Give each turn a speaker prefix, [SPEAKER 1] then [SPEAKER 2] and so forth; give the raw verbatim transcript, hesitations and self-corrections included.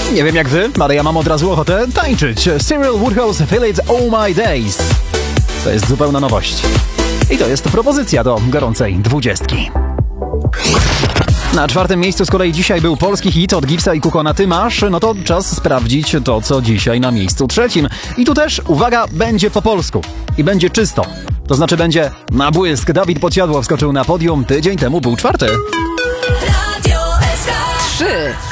[SPEAKER 1] Nie wiem jak wy, ale ja mam od razu ochotę tańczyć. Cyril Woodhouse, Feel It All My Days. To jest zupełna nowość. I to jest propozycja do gorącej dwudziestki. Na czwartym miejscu z kolei dzisiaj był polski hit od Gipsa i Kukona Ty masz. No to czas sprawdzić to, co dzisiaj na miejscu trzecim. I tu też, uwaga, będzie po polsku. I będzie czysto. To znaczy będzie na błysk. Dawid Podsiadło wskoczył na podium. Tydzień temu był czwarty.
[SPEAKER 2] trzy.